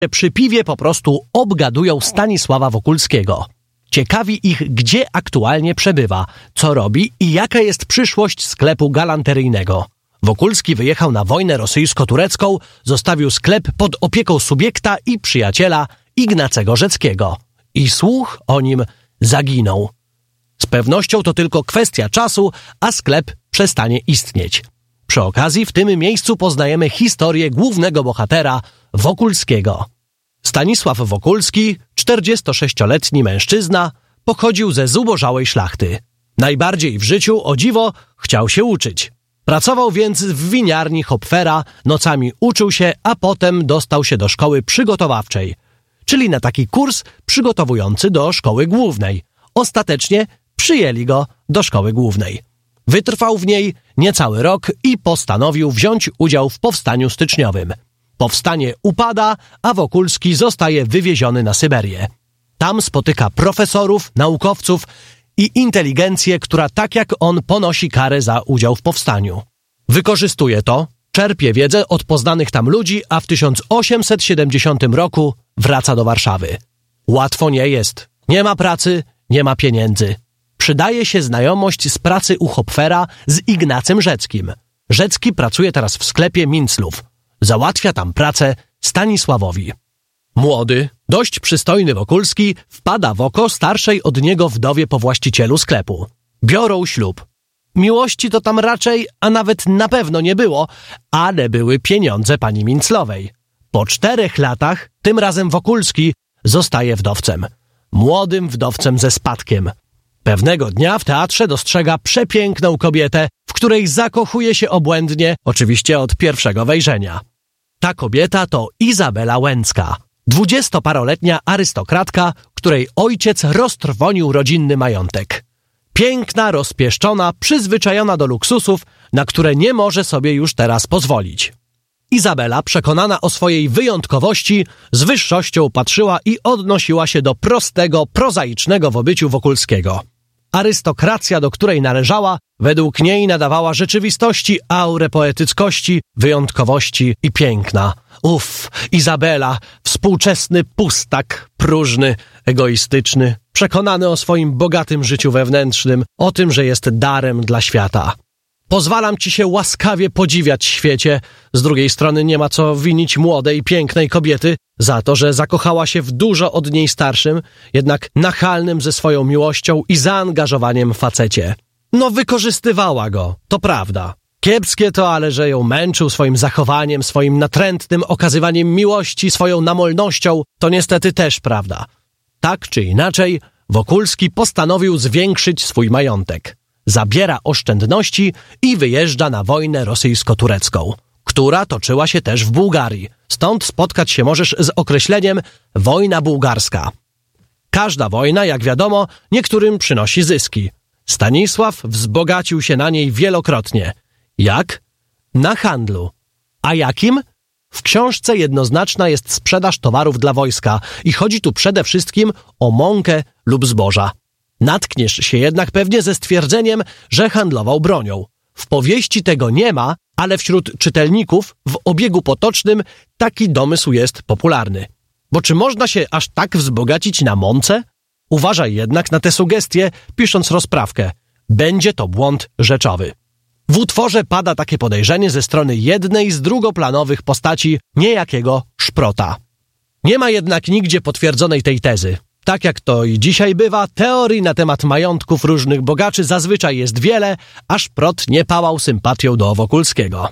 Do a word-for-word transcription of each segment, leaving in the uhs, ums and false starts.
przy piwie po prostu obgadują Stanisława Wokulskiego. Ciekawi ich, gdzie aktualnie przebywa, co robi i jaka jest przyszłość sklepu galanteryjnego. Wokulski wyjechał na wojnę rosyjsko-turecką, zostawił sklep pod opieką subiekta i przyjaciela Ignacego Rzeckiego. I słuch o nim zaginął. Z pewnością to tylko kwestia czasu, a sklep przestanie istnieć. Przy okazji w tym miejscu poznajemy historię głównego bohatera Wokulskiego. Stanisław Wokulski, czterdziestosześcioletni mężczyzna, pochodził ze zubożałej szlachty. Najbardziej w życiu, o dziwo, chciał się uczyć. Pracował więc w winiarni Hopfera, nocami uczył się, a potem dostał się do szkoły przygotowawczej, czyli na taki kurs przygotowujący do szkoły głównej. Ostatecznie przyjęli go do szkoły głównej. Wytrwał w niej niecały rok i postanowił wziąć udział w powstaniu styczniowym. Powstanie upada, a Wokulski zostaje wywieziony na Syberię. Tam spotyka profesorów, naukowców i inteligencję, która tak jak on ponosi karę za udział w powstaniu. Wykorzystuje to, czerpie wiedzę od poznanych tam ludzi, a w tysiąc osiemset siedemdziesiątym roku wraca do Warszawy. Łatwo nie jest. Nie ma pracy, nie ma pieniędzy. Przydaje się znajomość z pracy u Hopfera z Ignacym Rzeckim. Rzecki pracuje teraz w sklepie Minclów. Załatwia tam pracę Stanisławowi. Młody, dość przystojny Wokulski wpada w oko starszej od niego wdowie po właścicielu sklepu. Biorą ślub. Miłości to tam raczej, a nawet na pewno nie było, ale były pieniądze pani Minclowej. Po czterech latach, tym razem Wokulski zostaje wdowcem. Młodym wdowcem ze spadkiem. Pewnego dnia w teatrze dostrzega przepiękną kobietę, w której zakochuje się obłędnie, oczywiście od pierwszego wejrzenia. Ta kobieta to Izabela Łęcka, dwudziestoparoletnia arystokratka, której ojciec roztrwonił rodzinny majątek. Piękna, rozpieszczona, przyzwyczajona do luksusów, na które nie może sobie już teraz pozwolić. Izabela, przekonana o swojej wyjątkowości, z wyższością patrzyła i odnosiła się do prostego, prozaicznego w obyciu Wokulskiego. Arystokracja, do której należała, według niej nadawała rzeczywistości aurę poetyckości, wyjątkowości i piękna. Uff, Izabela, współczesny pustak, próżny, egoistyczny, przekonany o swoim bogatym życiu wewnętrznym, o tym, że jest darem dla świata. Pozwalam ci się łaskawie podziwiać, świecie. Z drugiej strony nie ma co winić młodej, pięknej kobiety za to, że zakochała się w dużo od niej starszym, jednak nachalnym ze swoją miłością i zaangażowaniem facecie. No wykorzystywała go, to prawda. Kiepskie to, ale że ją męczył swoim zachowaniem, swoim natrętnym okazywaniem miłości, swoją namolnością, to niestety też prawda. Tak czy inaczej, Wokulski postanowił zwiększyć swój majątek. Zabiera oszczędności i wyjeżdża na wojnę rosyjsko-turecką, która toczyła się też w Bułgarii. Stąd spotkać się możesz z określeniem wojna bułgarska. Każda wojna, jak wiadomo, niektórym przynosi zyski. Stanisław wzbogacił się na niej wielokrotnie. Jak? Na handlu. A jakim? W książce jednoznaczna jest sprzedaż towarów dla wojska i chodzi tu przede wszystkim o mąkę lub zboża. Natkniesz się jednak pewnie ze stwierdzeniem, że handlował bronią. W powieści tego nie ma, ale wśród czytelników w obiegu potocznym taki domysł jest popularny. Bo czy można się aż tak wzbogacić na mące? Uważaj jednak na te sugestie, pisząc rozprawkę. Będzie to błąd rzeczowy. W utworze pada takie podejrzenie ze strony jednej z drugoplanowych postaci niejakiego Szprota. Nie ma jednak nigdzie potwierdzonej tej tezy. Tak jak to i dzisiaj bywa, teorii na temat majątków różnych bogaczy zazwyczaj jest wiele, a Szprot nie pałał sympatią do Wokulskiego.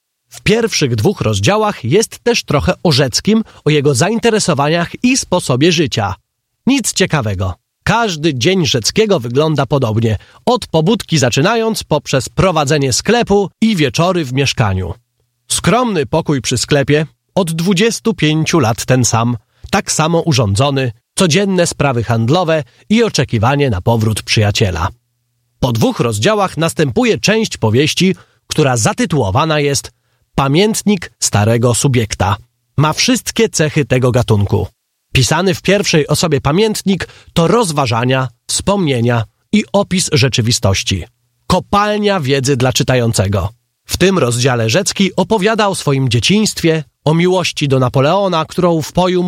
W pierwszych dwóch rozdziałach jest też trochę o Rzeckim, o jego zainteresowaniach i sposobie życia. Nic ciekawego. Każdy dzień Rzeckiego wygląda podobnie, od pobudki zaczynając poprzez prowadzenie sklepu i wieczory w mieszkaniu. Skromny pokój przy sklepie, od dwudziestu pięciu lat ten sam, tak samo urządzony, codzienne sprawy handlowe i oczekiwanie na powrót przyjaciela. Po dwóch rozdziałach następuje część powieści, która zatytułowana jest Pamiętnik starego subiekta. Ma wszystkie cechy tego gatunku. Pisany w pierwszej osobie pamiętnik to rozważania, wspomnienia i opis rzeczywistości. Kopalnia wiedzy dla czytającego. W tym rozdziale Rzecki opowiada o swoim dzieciństwie, o miłości do Napoleona, którą w poju